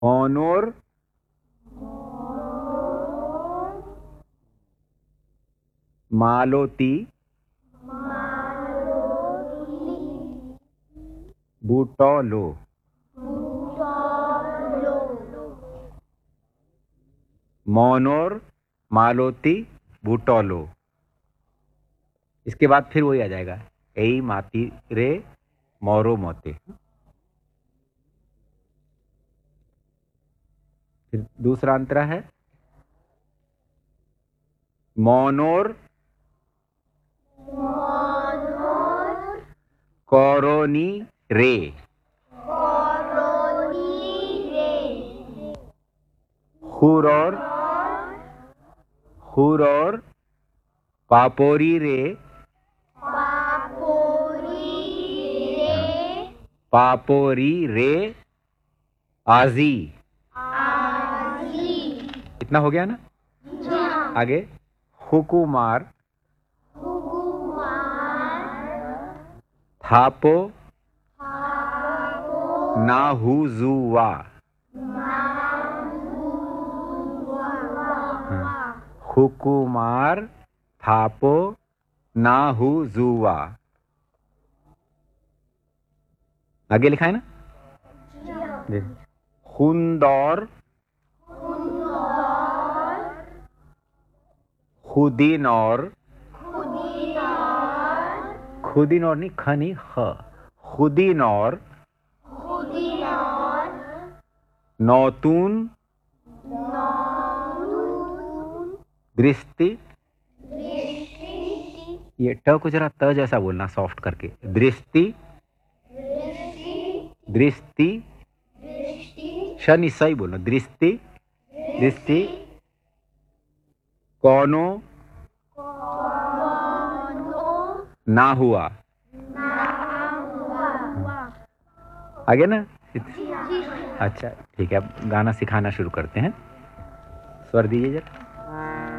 ऑनोर मालोती बूटोलो। मोनोर मालोती बूटोलो। इसके बाद फिर वही आ जाएगा, एई माती रे मोरो मोते। फिर दूसरा अंतरा है मोनोर कोरोनी रे। हुर और पापोरी रे। पापोरी रे आजी। इतना हो गया ना। आगे हुकुमार थापो नाहुजुवा। हुकुमार थापो नाहुजुवा। आगे लिखा है ना। हुंदौर खुदिनौर। खुदिनौर नहीं, ख नहीं, ख। खुदिनौर नौतून दृष्टि। ये ट को जरा त जैसा बोलना, सॉफ्ट करके। दृष्टि दृष्टि। शनि सही बोलना। दृष्टि दृष्टि। कोनो ना हुआ। आगे ना। अच्छा ठीक है, अब गाना सिखाना शुरू करते हैं। स्वर दीजिए जरा।